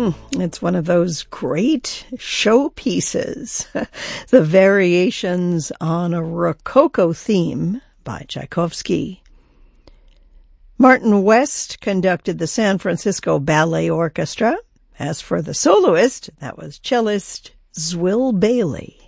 It's one of those great showpieces, the Variations on a Rococo Theme by Tchaikovsky. Martin West conducted the San Francisco Ballet Orchestra. As for the soloist, that was cellist Zwill Bailey.